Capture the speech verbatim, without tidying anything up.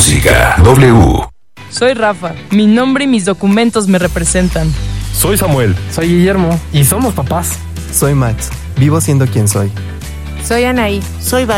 música. W. Soy Rafa. Mi nombre y mis documentos me representan. Soy Samuel. Soy Guillermo. Y somos papás. Soy Max. Vivo siendo quien soy. Soy Anaí. Soy